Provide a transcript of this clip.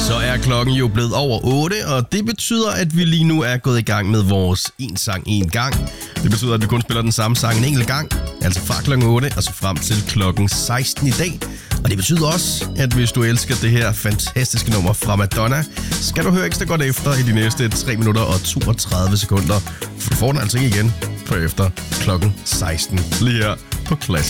Så er klokken jo blevet over 8, og det betyder, at vi lige nu er gået i gang med vores en sang en gang. Det betyder, at vi kun spiller den samme sang en enkelt gang, altså fra klokken 8 og så frem til klokken 16 i dag. Og det betyder også, at hvis du elsker det her fantastiske nummer fra Madonna, skal du høre ekstra godt efter i de næste 3 minutter og 32 sekunder. For du får den altså ikke igen på efter klokken 16 lige her på Classic.